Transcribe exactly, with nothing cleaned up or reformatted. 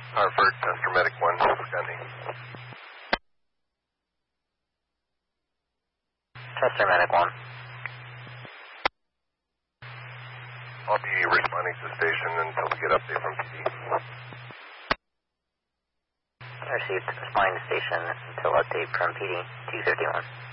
Hartford, Tester Medic one, Scotty. Tester Medic one. I'll be responding to the station until we get update from P D. Received. Responding to station until update from P D two fifty-one.